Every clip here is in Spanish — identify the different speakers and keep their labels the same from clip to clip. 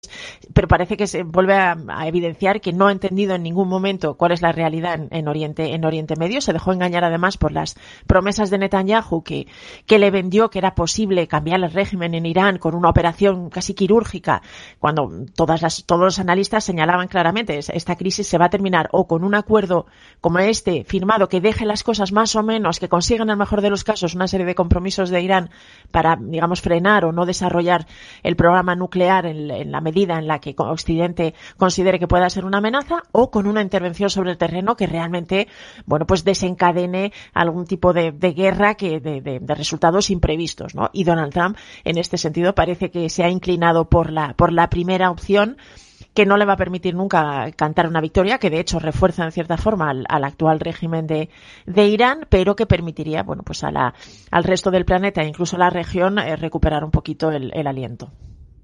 Speaker 1: pero parece que se vuelve a evidenciar que no ha entendido en ningún momento cuál es la realidad en Oriente Medio. Se dejó engañar además por las promesas de Netanyahu que le vendió que era posible cambiar el régimen en Irán con una operación casi quirúrgica, cuando todos los analistas señalaban claramente esta crisis se va a terminar o con un acuerdo como este firmado que deje las cosas más o menos, que consigan en el mejor de los casos una serie de compromisos de Irán para, digamos, frenar o no desarrollar el programa nuclear en la medida en la que Occidente considere que pueda ser una amenaza, o con una intervención sobre el terreno que realmente, bueno, pues desencadene algún tipo de guerra de resultados imprevistos, ¿no? Y Donald Trump, en este sentido, parece que se ha inclinado por la primera opción, que no le va a permitir nunca cantar una victoria, que de hecho refuerza en cierta forma al actual régimen de Irán, pero que permitiría, bueno, pues al resto del planeta e incluso a la región recuperar un poquito el aliento.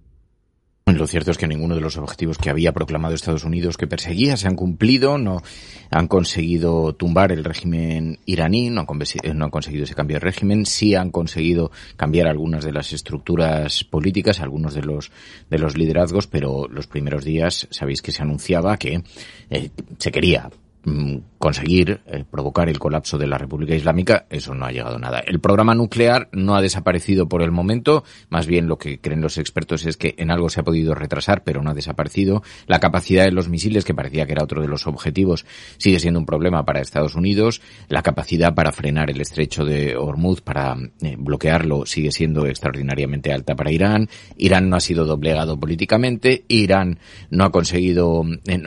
Speaker 2: Lo cierto es que ninguno de los objetivos que había proclamado Estados Unidos que perseguía se han cumplido, no han conseguido tumbar el régimen iraní, no han conseguido ese cambio de régimen, sí han conseguido cambiar algunas de las estructuras políticas, algunos de los liderazgos, pero los primeros días sabéis que se anunciaba que se quería conseguir provocar el colapso de la República Islámica. Eso no ha llegado a nada. El programa nuclear no ha desaparecido por el momento, más bien lo que creen los expertos es que en algo se ha podido retrasar, pero no ha desaparecido. La capacidad de los misiles, que parecía que era otro de los objetivos, sigue siendo un problema para Estados Unidos. La capacidad para frenar el estrecho de Hormuz, para bloquearlo, sigue siendo extraordinariamente alta para Irán. Irán no ha sido doblegado políticamente. Irán no han conseguido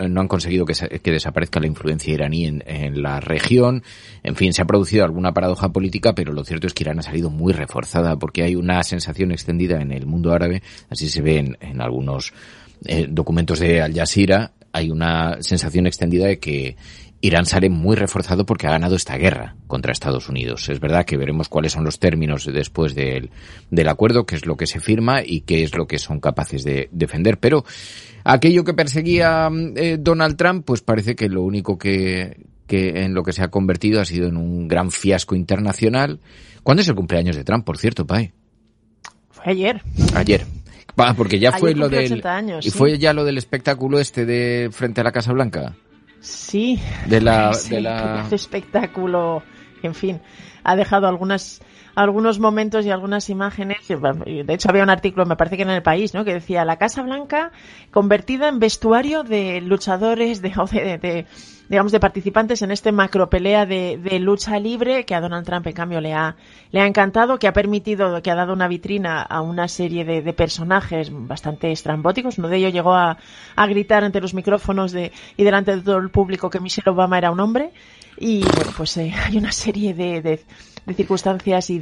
Speaker 2: que desaparezca la influencia iraní en la región. En fin, se ha producido alguna paradoja política, pero lo cierto es que Irán ha salido muy reforzada porque hay una sensación extendida en el mundo árabe, así se ve en algunos documentos de Al Jazeera, hay una sensación extendida de que Irán sale muy reforzado porque ha ganado esta guerra contra Estados Unidos. Es verdad que veremos cuáles son los términos después del acuerdo, qué es lo que se firma y qué es lo que son capaces de defender, pero aquello que perseguía Donald Trump, pues parece que lo único que en lo que se ha convertido ha sido en un gran fiasco internacional. ¿Cuándo es el cumpleaños de Trump, por cierto, Pai?
Speaker 1: Fue ayer.
Speaker 2: Ayer. Porque ya fue lo del
Speaker 1: 80 años,
Speaker 2: y
Speaker 1: sí.
Speaker 2: Fue ya lo del espectáculo de frente a la Casa Blanca.
Speaker 1: Sí.
Speaker 2: De la
Speaker 1: espectáculo, en fin, ha dejado algunos momentos y algunas imágenes. De hecho, había un artículo, me parece que en El País, ¿no?, que decía la Casa Blanca convertida en vestuario de luchadores, digamos, de participantes en este macropelea de lucha libre, que a Donald Trump, en cambio, le ha encantado, que ha dado una vitrina a una serie de personajes bastante estrambóticos. Uno de ellos llegó a gritar ante los micrófonos y delante de todo el público que Michelle Obama era un hombre. Y bueno, pues hay una serie de circunstancias y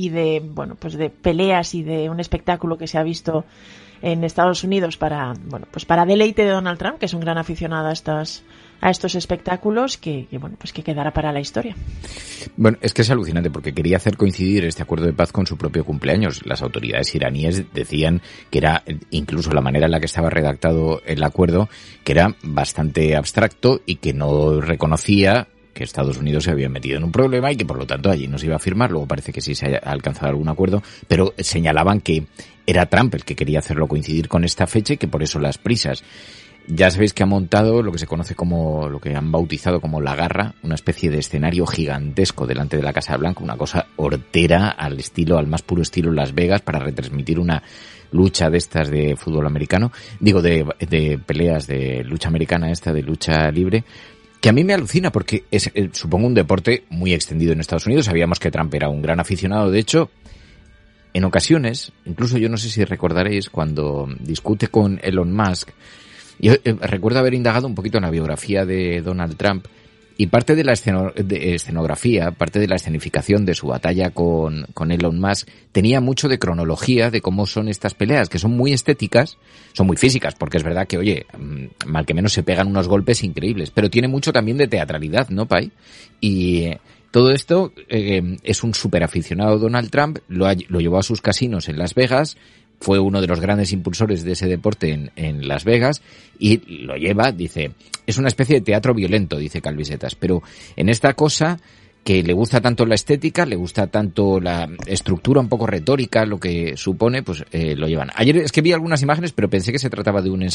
Speaker 1: de peleas y de un espectáculo que se ha visto en Estados Unidos para deleite de Donald Trump, que es un gran aficionado a estos espectáculos, que quedará para la historia.
Speaker 2: Bueno, es que es alucinante porque quería hacer coincidir este acuerdo de paz con su propio cumpleaños. Las autoridades iraníes decían que era, incluso la manera en la que estaba redactado el acuerdo, que era bastante abstracto y que no reconocía que Estados Unidos se había metido en un problema y que por lo tanto allí no se iba a firmar. Luego parece que sí se ha alcanzado algún acuerdo, pero señalaban que era Trump el que quería hacerlo coincidir con esta fecha y que por eso las prisas. Ya sabéis que ha montado lo que se conoce como, lo que han bautizado como la Garra, una especie de escenario gigantesco delante de la Casa Blanca, una cosa hortera al más puro estilo Las Vegas, para retransmitir una lucha de estas de fútbol americano, de peleas de lucha americana, de lucha libre, que a mí me alucina porque es, supongo, un deporte muy extendido en Estados Unidos. Sabíamos que Trump era un gran aficionado. De hecho, en ocasiones, incluso yo no sé si recordaréis, cuando discute con Elon Musk, yo recuerdo haber indagado un poquito en la biografía de Donald Trump, y parte de la escenografía, parte de la escenificación de su batalla con Elon Musk tenía mucho de cronología de cómo son estas peleas, que son muy estéticas, son muy físicas, porque es verdad que, oye, mal que menos se pegan unos golpes increíbles, pero tiene mucho también de teatralidad, ¿no, Pai? Y todo esto es un superaficionado Donald Trump, lo llevó a sus casinos en Las Vegas, fue uno de los grandes impulsores de ese deporte en Las Vegas y lo lleva, dice, es una especie de teatro violento, dice Calvisetas, pero en esta cosa que le gusta tanto la estética, le gusta tanto la estructura un poco retórica, lo que supone, pues lo llevan. Ayer es que vi algunas imágenes, pero pensé que se trataba de un